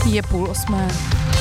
Je 7:30.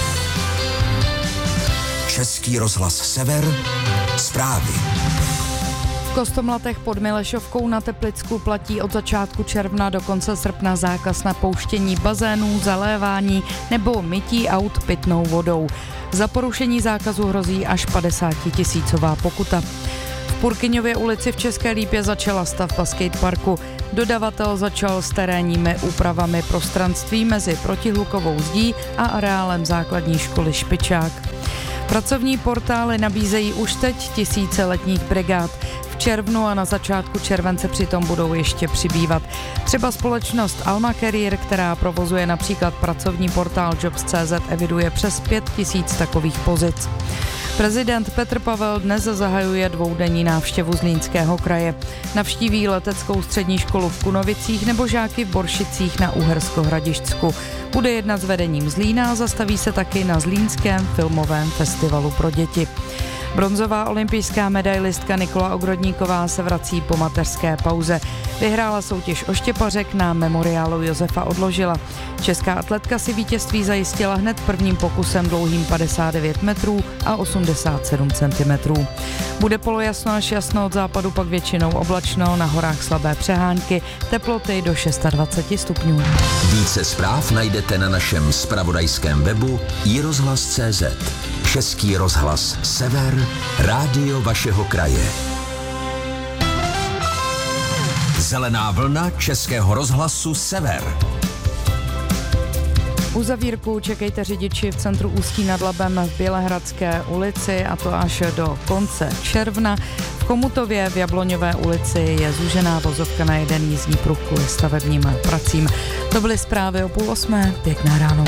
Český rozhlas Sever, zprávy. V Kostomlatech pod Milešovkou na Teplicku platí od začátku června do konce srpna zákaz na pouštění bazénů, zalévání nebo mytí aut pitnou vodou. Za porušení zákazu hrozí až 50 000 pokuta. V Purkyňově ulici v České Lípě začala stavba skateparku. Dodavatel začal s terénními úpravami prostranství mezi protihlukovou zdí a areálem základní školy Špičák. Pracovní portály nabízejí už teď tisíce letních brigád. V červnu a na začátku července přitom budou ještě přibývat. Třeba společnost Alma Career, která provozuje například pracovní portál Jobs.cz, eviduje přes 5 000 takových pozic. Prezident Petr Pavel dnes zahajuje dvoudenní návštěvu Zlínského kraje. Navštíví leteckou střední školu v Kunovicích nebo žáky v Boršicích na Uhersko-Hradišťsku. Bude jednat s vedením Zlína a zastaví se taky na Zlínském filmovém festivalu pro děti. Bronzová olympijská medailistka Nikola Ogrodníková se vrací po mateřské pauze. Vyhrála soutěž o štěpařek, na memoriálu Josefa Odložila. Česká atletka si vítězství zajistila hned prvním pokusem dlouhým 59 metrů a 87 cm. Bude polojasno až jasno, od západu pak většinou oblačno, na horách slabé přehánky, teploty do 26 stupňů. Více zpráv najdete na našem zpravodajském webu iRozhlas.cz. Český rozhlas Sever, rádio vašeho kraje. Zelená vlna Českého rozhlasu Sever. Uzavírku čekejte řidiči v centru Ústí nad Labem v Bělehradské ulici, a to až do konce června. V Komutově v Jabloňové ulici je zúžená vozovka na jeden jízdní pruh kvůli stavebním pracím. To byly zprávy o 7:30. Pěkné ráno.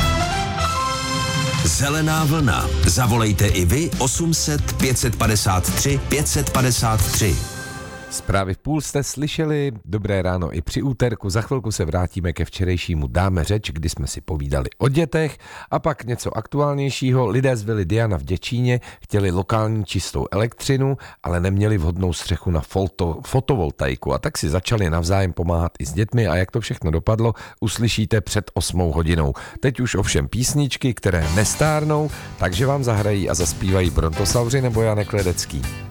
Zelená vlna. Zavolejte i vy 800 553 553. Zprávy v půl jste slyšeli, dobré ráno i při úterku. Za chvilku se vrátíme ke včerejšímu Dáme řeč, kdy jsme si povídali o dětech, a pak něco aktuálnějšího. Lidé z vily Diana v Děčíně chtěli lokální čistou elektřinu, ale neměli vhodnou střechu na fotovoltaiku, a tak si začali navzájem pomáhat i s dětmi, a jak to všechno dopadlo, uslyšíte před 8 hodinou. Teď už ovšem písničky, které nestárnou, takže vám zahrají a zaspívají Brontosauři nebo Janek Ledecký.